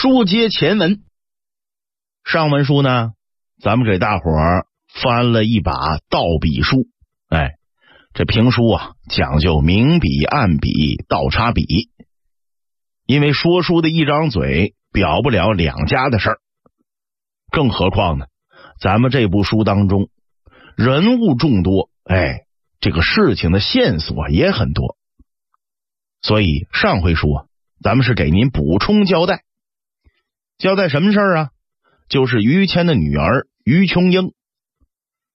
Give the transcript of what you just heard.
书接前文，上文书呢，咱们给大伙儿翻了一把倒笔书。这评书啊，讲究明笔暗笔倒插笔，因为说书的一张嘴表不了两家的事儿，更何况呢，咱们这部书当中人物众多，这个事情的线索也很多，所以上回书咱们是给您补充交代什么事儿啊？就是于谦的女儿于琼英